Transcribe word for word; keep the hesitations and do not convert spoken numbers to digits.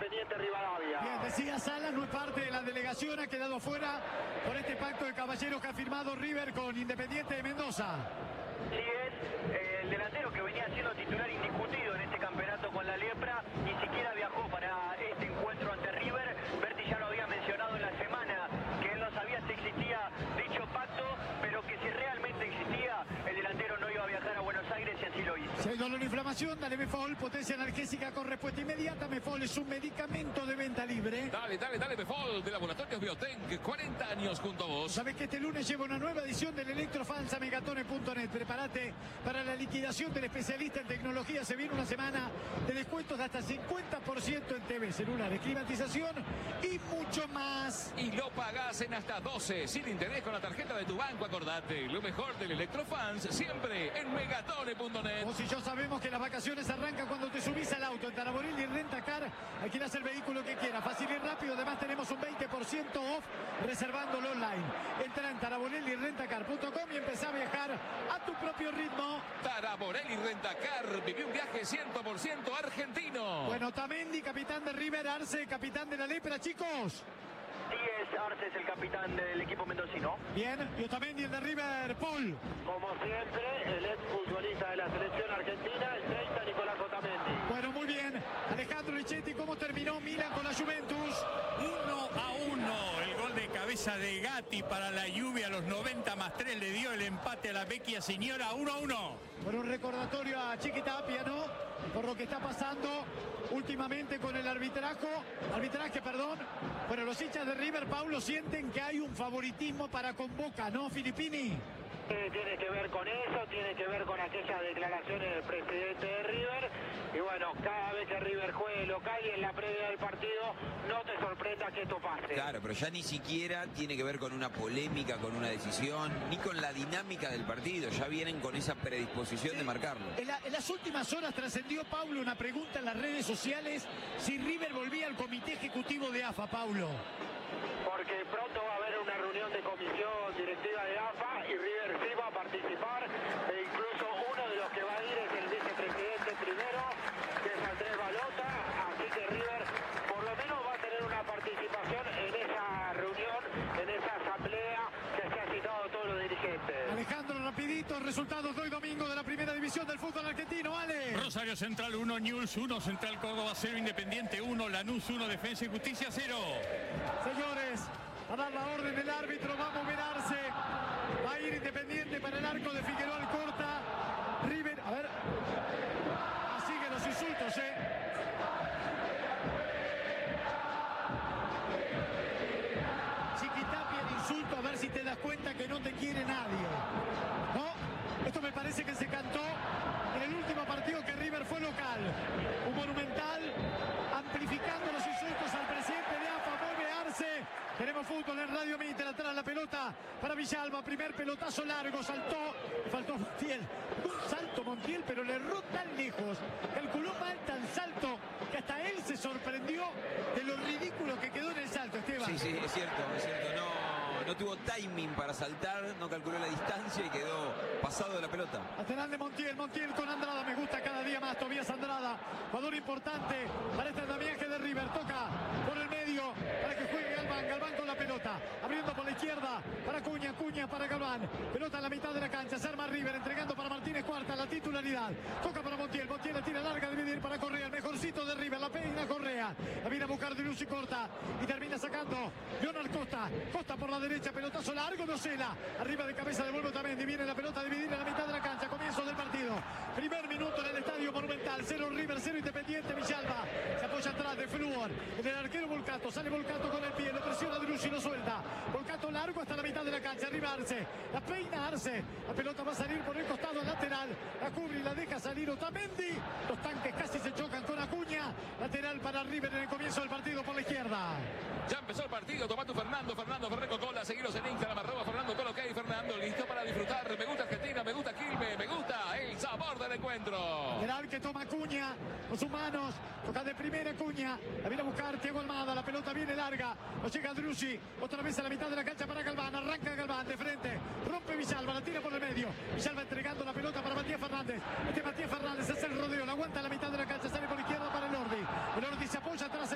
Independiente Rivadavia. Bien, decía Salas, no es parte de la delegación, ha quedado fuera por este pacto de caballeros que ha firmado River con Independiente de Mendoza. Sí, es eh, el delantero que venía siendo titular indiscutido en este campeonato con la Lepra, ni siquiera viajó para este encuentro ante River. Berti ya lo había mencionado en la semana, que él no sabía si existía dicho pacto, pero que si realmente existía, el delantero no iba a viajar a Buenos Aires y así lo hizo. Si hay dolor o inflamación, dale Mefol, potencia analgésica con respuesta inmediata. Mefol es un medicamento de venta libre. Dale, dale, dale, Mefol, de Laboratorios Biotech, cuarenta años junto a vos. Sabes que este lunes lleva una nueva edición del Electrofans a megatone punto net. Prepárate para la liquidación del especialista en tecnología. Se viene una semana de descuentos de hasta cincuenta por ciento en T V, celulares, climatización y mucho más. Y lo pagás en hasta doce, sin interés con la tarjeta de tu banco. Acordate, lo mejor del Electrofans, siempre en megatone punto net. Vos y yo sabemos que las vacaciones arrancan cuando te subís al auto. En Taraborelli Rentacar alquilás el vehículo que quieras, fácil y rápido. Además tenemos un veinte por ciento off reservándolo online. Entra en taraborelli rentacar punto com y empezá a viajar a tu propio ritmo. Taraborelli Rentacar, viví un viaje cien por ciento argentino. Bueno, Tamendi, capitán de River, Arce, capitán de la Lepra, chicos. Sí, es Arce, es el capitán del equipo mendocino. Bien, y Otamendi, el de River, Paul. Como siempre, el ex futbolista de la selección argentina, el treinta, Nicolás Otamendi. Bueno, muy bien. Alejandro Lichetti, ¿cómo terminó Milan con la Juventus? uno a uno, el gol de cabeza de Gatti para la Juve a los noventa más tres le dio el empate a la vecchia señora. Uno a uno. Por un recordatorio a Chiquitapia, ¿no? Por lo que está pasando últimamente con el arbitraje, arbitraje, perdón. Bueno, los hinchas de River, Paulo, sienten que hay un favoritismo para con Boca, ¿no, Filippini? Eh, tiene que ver con eso, tiene que ver con aquellas declaraciones del presidente de River. Y bueno, cada vez que River juegue local y en la previa del partido, no te sorprenda que esto pase. Claro, pero ya ni siquiera tiene que ver con una polémica, con una decisión, ni con la dinámica del partido. Ya vienen con esa predisposición Sí. de marcarlo. En, la, en las últimas horas trascendió, Paulo, una pregunta en las redes sociales si River volvía al comité ejecutivo de A F A, Paulo. Porque pronto va a haber una reunión de comisión directiva de A F A y River sí va a participar, e incluso uno de los que va a ir es el vicepresidente primero, que es Andrés Balota, así que River por lo menos va a tener una participación en esa reunión, en esa asamblea que se ha citado a todos los dirigentes. Alejandro, rapidito, resultados de hoy domingo de la primera división del fútbol argentino, Ale. Rosario Central uno, Newell's uno, Central Córdoba cero, Independiente uno, Lanús uno, Defensa y Justicia cero. Señores, a dar la orden del árbitro, va a moverarse, va a ir Independiente para el arco de Figueroa Alcorta. River, a ver, ah, siguen los insultos, eh. Chiquitapia el insulto, a ver si te das cuenta que no te quiere nadie. ¿No? Esto me parece que se cantó en el último partido que River fue local. Un Monumental amplificando los insultos al presidente de A F A, vuelve Arce. Tenemos fútbol en Radio Mitre, atrás la pelota para Villalba, primer pelotazo largo, saltó, le faltó Montiel, un salto Montiel, pero le erró tan lejos, calculó mal tan salto, que hasta él se sorprendió de lo ridículo que quedó en el salto, Esteban. Sí, sí, es cierto, es cierto. No, no tuvo timing para saltar, no calculó la distancia y quedó pasado de la pelota. Lateral de Montiel, Montiel con Andrada, me gusta cada día más Tobías Andrada, jugador importante para este andamiaje de River, toca por el medio para que juegue Galván, Galván con la pelota, abriendo por la izquierda para Cuña, Cuña para Galván, pelota en la mitad de la cancha, se arma River, entregando para Martínez Cuarta la titularidad, toca para Montiel, Montiel la tira larga, debe ir para Correa, el mejorcito de River, la peina Correa, la viene a buscar de Luz y corta, y termina sacando Leonard Costa, Costa por la derecha, pelotazo largo, Docela, arriba de cabeza devuelve también, viene la pelota dividida en la mitad de la cancha, comienzo del partido, primer minuto en el Estadio Monumental, cero River, cero Independiente, Villalba, se apoya atrás de Fluor, en el arquero Volcato, sale Volcato con el pie, lo presiona de Luz y lo suelta, Volcato largo hasta la mitad de la cancha, arriba Arce, la peina Arce, la pelota va a salir por el costado lateral, la cubre y la deja salir Otamendi, los tanques casi se chocan con Acuña, lateral para River en el comienzo del partido por la izquierda. Ya empezó el partido, toma tu Fernando, Fernando Ferreco Cola, seguiros en Instagram, arroba Fernando Colo, ok, Fernando, listo para disfrutar, me gusta Argentina, me gusta Quilmes, me gusta el sabor del encuentro. Lateral que toma Acuña, con sus manos, toca de primera Acuña, la viene a buscar Thiago Almada, la pelota viene larga, lo llega Drussi, otra vez a la mitad de la cancha para Galván, arranca Galván de frente, rompe Villalba, la tira por el medio, Villalba entregando la pelota para Matías Fernández, este Matías Fernández hace el rodeo, la aguanta a la mitad de la cancha, sale por izquierda para el Ordi, el Ordi se apoya atrás.